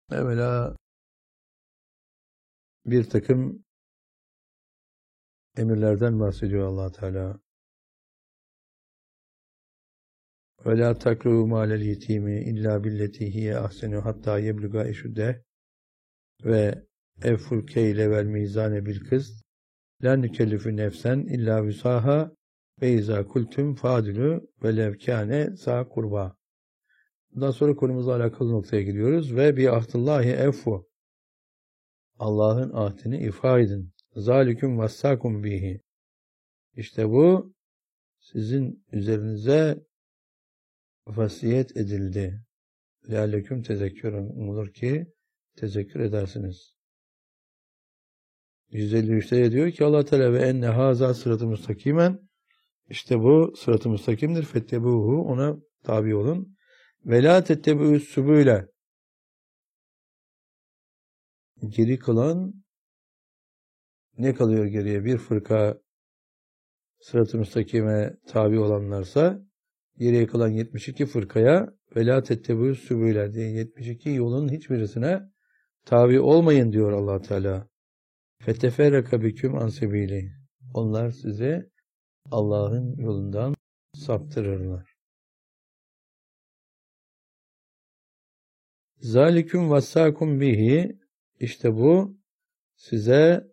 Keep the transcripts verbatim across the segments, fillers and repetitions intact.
Evvela bir takım emirlerden bahsediyor Allah Teala. Ve la takru mâlel yetîmi illâ billeti hiye ahsenu hattâ yebluga eşuddeh ve evful keyle vel mizâne bil kıst la nükellifü nefsen illâ vüsâha ve izâ kultum fâdilü ve levkâne sâ kurba. Bundan sonra konumuzla alakalı noktaya gidiyoruz. Ve bi ahdillahi evfu. Allah'ın ahdini ifa edin. Zâliküm vassâkum bihi. İşte bu sizin üzerinize vasiyet edildi. Lealleküm tezekkürün. Umulur ki tezekkür edersiniz. yüz elli üçte diyor ki Allah Teala ve enne haza sıratı müstakimen. İşte bu sıratı müstakimdir. Fettebuhu, ona tabi olun. Ve la tettebu'us subule. Geri kalan ne kalıyor geriye? Bir fırka sırat-ı müstakime tabi olanlarsa geriye kalan yetmiş iki fırkaya ve la tettebu'us subule diye yetmiş iki yolun hiçbirisine tabi olmayın diyor Allah Teala. Feteferraka biküm an sebili. Onlar sizi Allah'ın yolundan saptırırlar. Zaliküm vassakum bihi. İşte bu size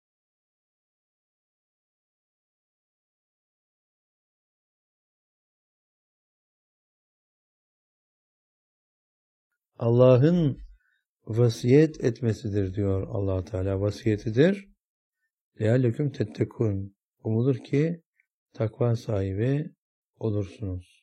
Allah'ın vasiyet etmesidir diyor Allah Teala. Vasiyetidir. Lealleküm tettekûn. Umulur ki takva sahibi olursunuz.